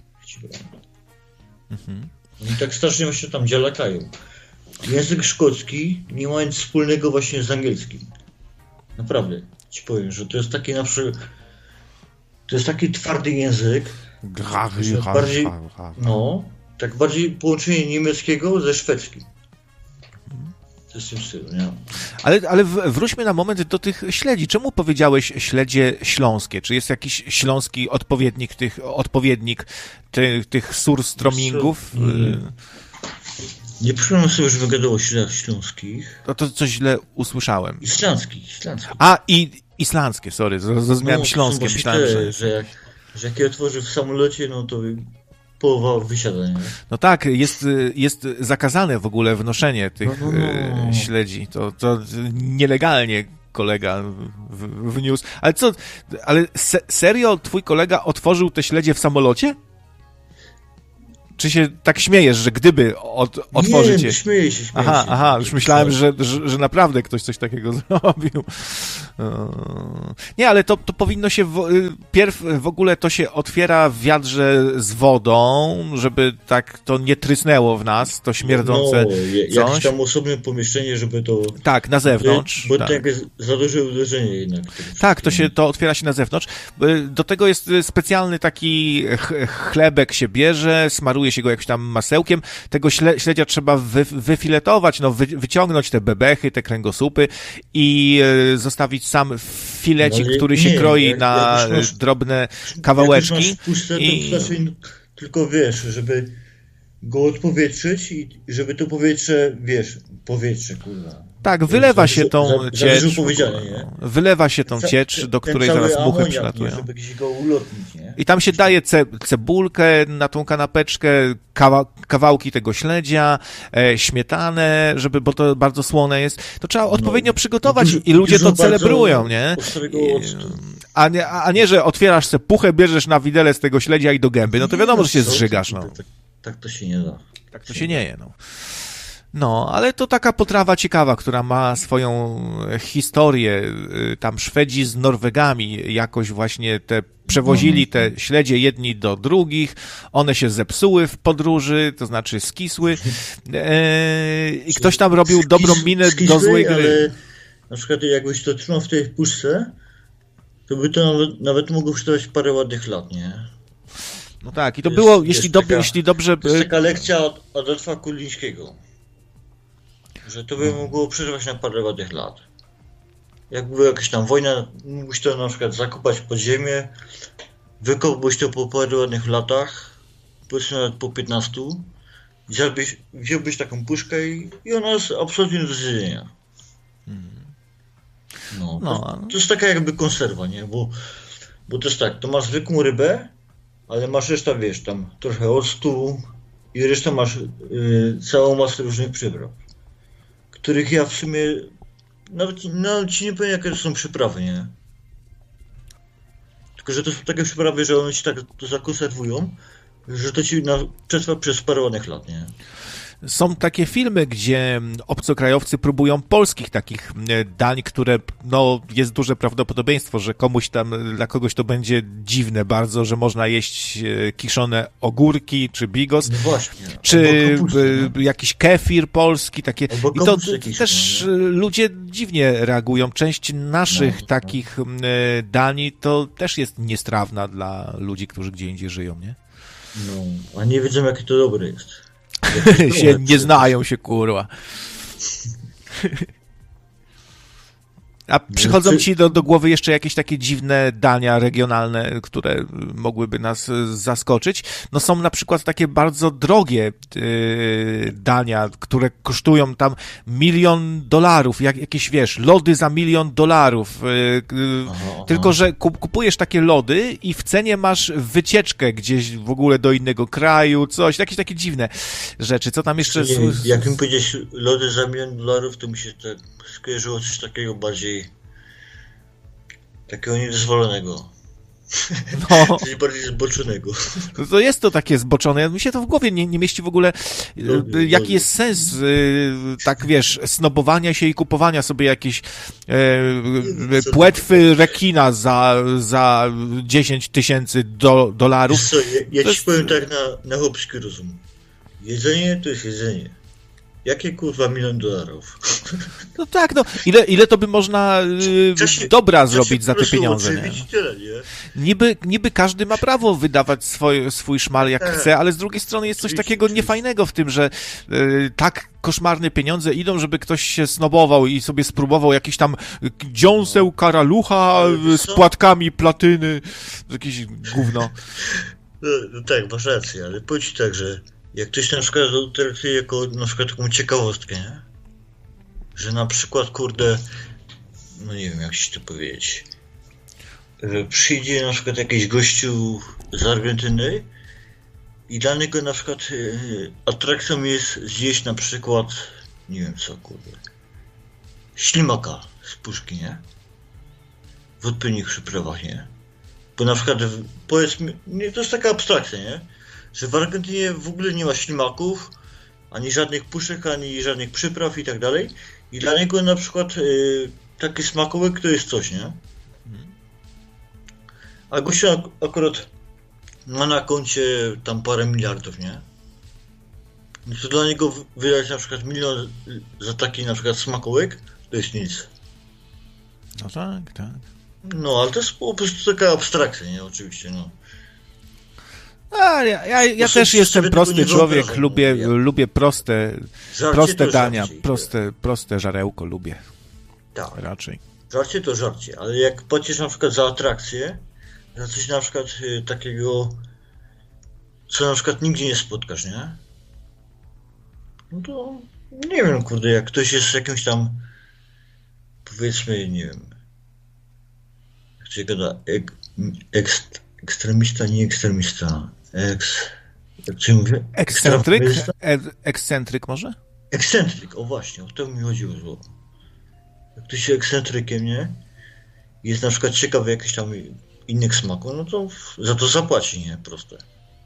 Mhm. Oni tak strasznie właśnie tam dzialakają. Język szkocki nie ma nic wspólnego właśnie z angielskim. Naprawdę ci powiem, że to jest taki na przykład, to jest taki twardy język, bardziej, no, tak bardziej połączenie niemieckiego ze szwedzkim. To jest w tym stylu, nie? Ale, ale wróćmy na moment do tych śledzi. Czemu powiedziałeś śledzie śląskie? Czy jest jakiś śląski odpowiednik tych, odpowiednik tych, tych surströmmingów? Mm. Nie przypomnę sobie, że wygadał o śledach śląskich. No to coś źle usłyszałem. Islandzkich, islandzkich. A, i islandzkie, sorry, zrozumiałem no, śląskie. Myślałem, te, że... że, jak, że jak je otworzy w samolocie, no to połowa wysiada, nie? No tak, jest, jest zakazane w ogóle wnoszenie tych no, no, no. śledzi. To, to nielegalnie kolega w, wniósł. Ale co, ale se, serio twój kolega otworzył te śledzie w samolocie? czy się tak śmiejesz, że gdyby od, otworzyć Nie, je... śmieję się, śmieję Aha, się. aha, już myślałem, że, że, że naprawdę ktoś coś takiego zrobił. Nie, ale to, to powinno się... W, pierw w ogóle to się otwiera w wiadrze z wodą, żeby tak to nie trysnęło w nas, to śmierdzące no, coś. jakieś tam osobne pomieszczenie, żeby to... Tak, na zewnątrz. Bo tak. to jakieś za duże uderzenie jednak. Tak, to się to otwiera się na zewnątrz. Do tego jest specjalny taki chlebek się bierze, smaruje się go jakimś tam masełkiem. Tego śle, śledzia trzeba wy, wyfiletować, no, wy, wyciągnąć te bebechy, te kręgosłupy i e, zostawić sam filecik, no, który nie, się kroi jak, na jak masz, drobne kawałeczki. Jak już masz puszce, i... to wystarczy tylko, wiesz, żeby go odpowietrzyć i żeby to powietrze, wiesz, powietrze, kurwa. Tak, wylewa się tą za, za ciecz, nie? wylewa się tą Ca, ciecz, do ten której zaraz muchy amoniak, przylatują. Nie, żeby gdzieś go ulotnić, nie? I tam się daje ce, cebulkę na tą kanapeczkę, kawa, kawałki tego śledzia, e, śmietanę, żeby, bo to bardzo słone jest. To trzeba odpowiednio no, przygotować dużo, i ludzie to celebrują, nie? I, a nie? A nie, że otwierasz se puchę, bierzesz na widelec tego śledzia i do gęby. No to wiadomo, że się zżygasz, no. Tak, tak to się nie da. Tak to się nie je, no. No, ale to taka potrawa ciekawa, która ma swoją historię. Tam Szwedzi z Norwegami jakoś właśnie te przewozili te śledzie jedni do drugich, one się zepsuły w podróży, to znaczy skisły eee, i ktoś tam robił Skis, dobrą minę skisły, do złej gry. Ale na przykład jakbyś to trzymał w tej puszce, to by to nawet, nawet mogło kosztować parę ładnych lat, nie? No tak, i to jest, było, jeśli, do, taka, jeśli dobrze... To jest taka lekcja od Adolfa Kulińskiego, że to by mogło przeżywać na parę ładnych lat. Jak była jakaś tam wojna, mógłbyś to na przykład zakopać pod ziemię, wykopałbyś to po paru ładnych latach, powiedzmy nawet po piętnastu, wziąłbyś, wziąłbyś taką puszkę i, i ona jest absolutnie do zjedzenia. No, no. To, to jest taka jakby konserwa, nie? Bo, bo to jest tak, to masz zwykłą rybę, ale masz resztę, wiesz, tam trochę octu i resztę masz yy, całą masę różnych przypraw, których ja w sumie nawet, nawet ci nie powiem, jakie to są przyprawy, nie? Tylko, że to są takie przyprawy, że one ci tak to zakonserwują, że to ci na, przetrwa przez parę ładnych lat, nie? Są takie filmy, gdzie obcokrajowcy próbują polskich takich dań, które, no, jest duże prawdopodobieństwo, że komuś tam, dla kogoś to będzie dziwne bardzo, że można jeść kiszone ogórki, czy bigos, no właśnie, czy kapusty, no. jakiś kefir polski, takie. I to kiszone, też nie? Ludzie dziwnie reagują. Część naszych no, takich no. dań to też jest niestrawna dla ludzi, którzy gdzie indziej żyją, nie? No, a nie wiedzą, jakie to dobre jest. się nie znają się, kurwa. A przychodzą ci do, do głowy jeszcze jakieś takie dziwne dania regionalne, które mogłyby nas zaskoczyć? No są na przykład takie bardzo drogie yy, dania, które kosztują tam milion dolarów, jak, jakieś, wiesz, lody za milion dolarów. Yy, yy, aha, tylko, aha. że kupujesz takie lody i w cenie masz wycieczkę gdzieś w ogóle do innego kraju, coś, jakieś takie dziwne rzeczy. Co tam jeszcze... Nie, jak mi powiedziałeś lody za milion dolarów, to mi się tak skojarzyło coś takiego bardziej takiego niedozwolonego. No. Coś bardziej zboczonego. No to jest to takie zboczone. Mi się to w głowie nie, nie mieści w ogóle, lody, jaki lody. jest sens, tak wiesz, snobowania się i kupowania sobie jakieś e, płetwy rekina za, za dziesięć tysięcy do, dolarów. Wiesz co, ja, ja ci jest... powiem tak na, na chłopski rozum. Jedzenie to jest jedzenie. Jakie kurwa milion dolarów? No tak, no. Ile, ile to by można y, się, dobra zrobić za te pieniądze, nie? Tyle, nie? Niby, niby każdy ma prawo wydawać swój, swój szmal jak tak. chce, ale z drugiej strony jest coś oczywiście, takiego oczywiście. niefajnego w tym, że y, tak koszmarne pieniądze idą, żeby ktoś się snobował i sobie spróbował jakiś tam dziąseł, karalucha z płatkami platyny, jakieś gówno. No, no tak, masz rację, ale powiem ci tak, że jak ktoś na przykład traktuje jako na przykład taką ciekawostkę, nie? Że na przykład, kurde, no nie wiem jak ci to powiedzieć, że przyjdzie na przykład jakiś gościu z Argentyny i dla niego na przykład yy, atrakcją jest zjeść na przykład, nie wiem co, kurde, ślimaka z puszki, nie? W odpowiednich przyprawach, nie? Bo na przykład, powiedzmy, nie, to jest taka abstrakcja, nie? że w Argentynie w ogóle nie ma ślimaków, ani żadnych puszek, ani żadnych przypraw i tak dalej. I dla niego na przykład y, taki smakołyk to jest coś, nie? A gościu ak- akurat ma na koncie tam parę miliardów, nie? I to dla niego w- wydać na przykład milion za taki na przykład smakołyk, to jest nic. No tak, tak. No, ale to jest po prostu taka abstrakcja, nie? Oczywiście, no. A, ja ja, ja Proszę, też jestem sobie prosty tego nie człowiek, wyobrażam, lubię, ja- lubię proste, Żarcie proste to dania, żarcie. proste, proste żarełko lubię Tak. raczej. Żarcie to żarcie, ale jak płacisz na przykład za atrakcję, za coś na przykład y, takiego, co na przykład nigdzie nie spotkasz, nie? No to nie wiem, kurde, jak ktoś jest jakimś tam, powiedzmy, nie wiem, jak się gada, ek, eks, ekstremista, nie ekstremista, eks, jak się mówi? Ekscentryk? Ekstremista? E, ekscentryk może? Ekscentryk, o właśnie, o to mi chodziło. Zło. Jak ktoś jest ekscentrykiem, nie? Jest na przykład ciekawy jakichś tam innych smaków, no to za to zapłaci, nie? Proste.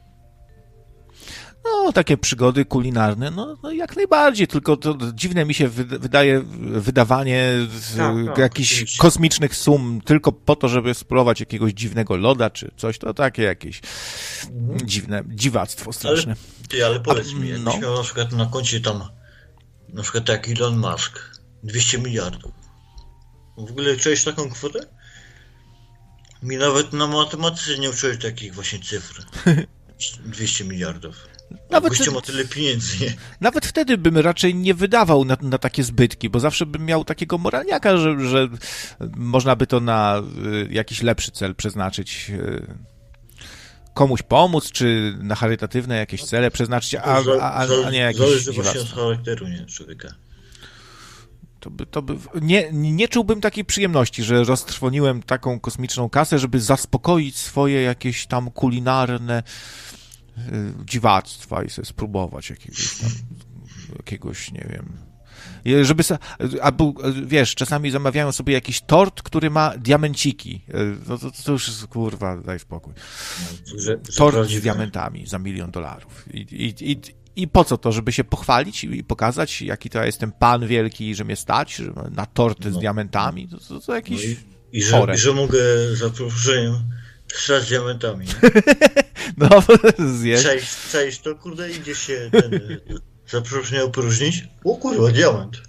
No, takie przygody kulinarne, no, no jak najbardziej, tylko to dziwne mi się wy- wydaje wydawanie z, Tak, tak, jakichś oczywiście. kosmicznych sum tylko po to, żeby spróbować jakiegoś dziwnego loda czy coś, to takie jakieś Mhm. dziwne, dziwactwo straszne. Ty, ale powiedz A, mi, jakbyś no. miał na przykład na koncie tam, na przykład jak Elon Musk, dwieście miliardów. W ogóle czułeś taką kwotę? Mi nawet na matematyce nie uczyłeś takich właśnie cyfr. dwieście miliardów. Nawet- Gościu ma tyle pieniędzy, nie? Nawet wtedy bym raczej nie wydawał na, na takie zbytki, bo zawsze bym miał takiego moralniaka, że, że można by to na y, jakiś lepszy cel przeznaczyć, y, komuś pomóc, czy na charytatywne jakieś cele przeznaczyć, a, a, a, a nie jakieś Zależy właśnie od dziwactwo. charakteru, nie? Człowieka. To by, to by, nie, nie czułbym takiej przyjemności, że roztrwoniłem taką kosmiczną kasę, żeby zaspokoić swoje jakieś tam kulinarne y, dziwactwa i sobie spróbować jakiegoś tam, jakiegoś, nie wiem, I żeby sa, albo wiesz, czasami zamawiają sobie jakiś tort, który ma diamenciki. No to, to już jest, kurwa, daj spokój. Że, że Tort z prawdziwe. diamentami za milion dolarów. I, i, i, I po co to? Żeby się pochwalić i pokazać, jaki to ja jestem pan wielki, że mnie stać że na torty z No. diamentami? To, to, to No jakieś i, i, że, chore. I że mogę za przeproszeniem strzelać diamentami. No, zjeść. Cześć, cześć, to kurde idzie się ten, za przeproszeniem opróżnić. O kurwa, diament.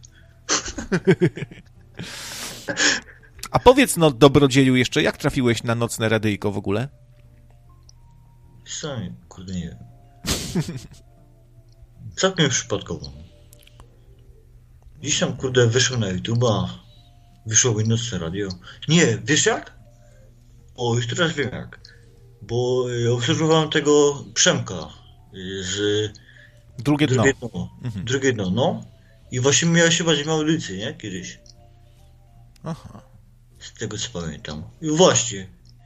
A powiedz, no, dobrodzieju jeszcze, jak trafiłeś na nocne radyjko w ogóle? Sami, kurde, nie wiem. Całkiem przypadkowo. Gdzieś tam, kurde, wyszło na YouTube'a, wyszło mi nocne radio. Nie, wiesz jak? O, już teraz wiem jak. Bo y, obserwowałem tego Przemka y, z Drugie dno. drugie dno. Mhm. Drugie dno, no. I właśnie miałeś chyba miał audycję, nie? Kiedyś. Aha. Z tego co pamiętam. I właśnie.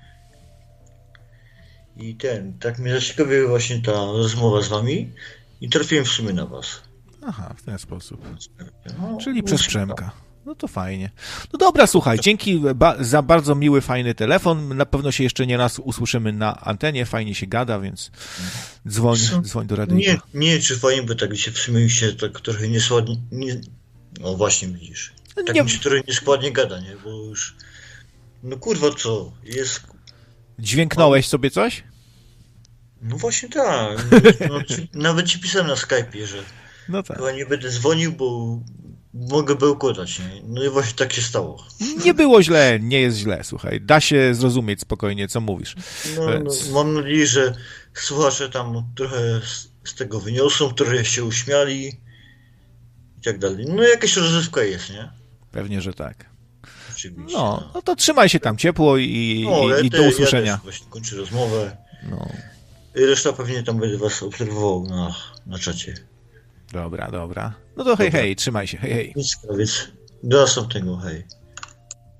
I ten, tak mnie zaciekawiła właśnie ta rozmowa z wami i trafiłem w sumie na was. Aha, w ten sposób. No, Czyli no, przez no, Przemka. No to fajnie. No dobra, słuchaj, dzięki ba- za bardzo miły, fajny telefon. Na pewno się jeszcze nie raz usłyszymy na antenie. Fajnie się gada, więc dzwoń, Co? dzwoń do radyjka. Nie, nie, czy fajnie, bo tak się w sumie mi się tak trochę nieskładnie... Nie... No właśnie, widzisz. Tak Nie- mi się trochę nieskładnie gada, nie? Bo już... No kurwa, co? Jest... Dźwięknąłeś sobie coś? No właśnie tak. No, ci, nawet ci pisałem na Skype'ie, że No tak. chyba nie będę dzwonił, bo mogę bełkotać, nie? No i właśnie tak się stało. Nie było źle, nie jest źle, słuchaj. Da się zrozumieć spokojnie, co mówisz. No, no Więc- mam nadzieję, że słuchacze tam trochę z, z tego wyniosą, trochę się uśmiali i tak dalej. No jakaś rozrywka jest, nie? Pewnie, że tak. Oczywiście. No, no to trzymaj się tam ciepło i, No, ale i, i te- do Ja usłyszenia. też właśnie kończę rozmowę. No, I reszta pewnie tam będę was obserwował na, na czacie. dobra, dobra. No to hej, Dobra. hej, trzymaj się, hej, hej. Nic, więc do następnego, hej.